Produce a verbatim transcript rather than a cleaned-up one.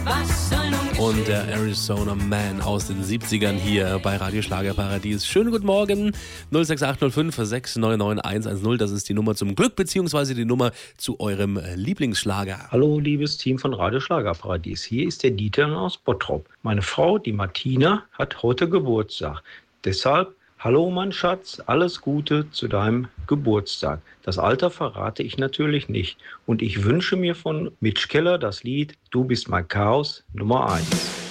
Und der Arizona Man aus den siebzigern hier bei Radio Schlagerparadies. Schönen guten Morgen. null sechs acht null fünf sechs neun neun eins eins null. Das ist die Nummer zum Glück, beziehungsweise die Nummer zu eurem Lieblingsschlager. Hallo, liebes Team von Radio Schlagerparadies. Hier ist der Dieter aus Bottrop. Meine Frau, die Martina, hat heute Geburtstag. Deshalb, hallo mein Schatz, alles Gute zu deinem Geburtstag. Das Alter verrate ich natürlich nicht. Und ich wünsche mir von Mitch Keller das Lied Du bist mein Chaos Nummer eins.